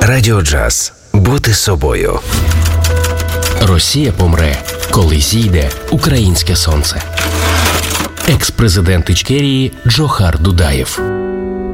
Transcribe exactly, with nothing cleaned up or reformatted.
Радіо Джаз. Бути собою. Росія помре, коли зійде українське сонце. Екс-президент Ічкерії Джохар Дудаєв.